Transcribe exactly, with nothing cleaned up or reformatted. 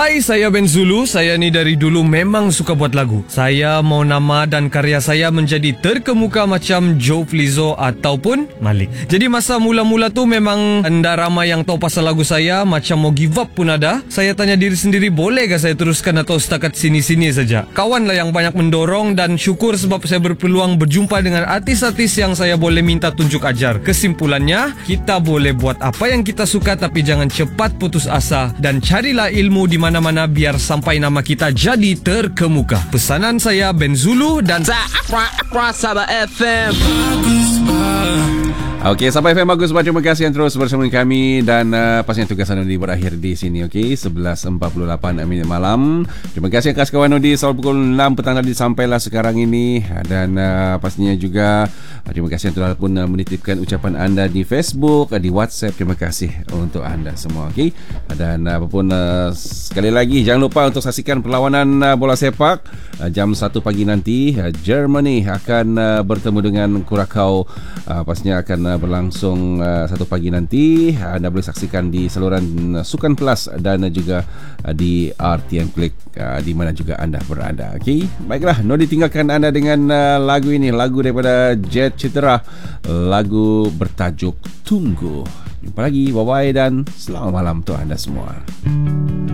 Hai, saya Ben Zulu. Saya ni dari dulu memang suka buat lagu. Saya mau nama dan karya saya menjadi terkemuka macam Joe Flizzo ataupun Malik. Jadi masa mula-mula tu memang anda ramai yang tahu pasal lagu saya. Macam mau give up pun ada. Saya tanya diri sendiri, bolehkah saya teruskan atau setakat sini-sini saja? Kawan lah yang banyak mendorong dan syukur sebab saya berpeluang berjumpa dengan artis-artis yang saya boleh minta tunjuk ajar. Kesimpulannya, kita boleh buat apa yang kita suka tapi jangan cepat putus asa dan carilah ilmu di mana-mana biar sampai nama kita jadi terkemuka. Pesanan saya Ben Zulu dan Aqua Aqua Sabah F M. Okey, sampai F M bagus. Terima kasih yang terus bersama kami dan uh, pastinya tugasan Nudi berakhir di sini. Okey, sebelas empat puluh lapan minit malam. Terima kasih atas kawan Nudi selalu pukul enam petang tadi sampailah sekarang ini dan uh, pastinya juga uh, terima kasih yang telah pun uh, menitipkan ucapan anda di Facebook, uh, di WhatsApp. Terima kasih untuk anda semua. Okey, dan uh, apapun uh, sekali lagi jangan lupa untuk saksikan perlawanan uh, bola sepak uh, jam satu pagi nanti. uh, Germany akan uh, bertemu dengan Curacao. Uh, pastinya akan uh, berlangsung uh, satu pagi nanti. Anda boleh saksikan di saluran uh, Sukan Plus dan uh, juga uh, di R T M Click uh, di mana juga anda berada. Okey, baiklah, Nodi tinggalkan anda dengan uh, lagu ini, lagu daripada Jet Citera, lagu bertajuk Tunggu. Jumpa lagi, bye bye dan selamat malam untuk anda semua.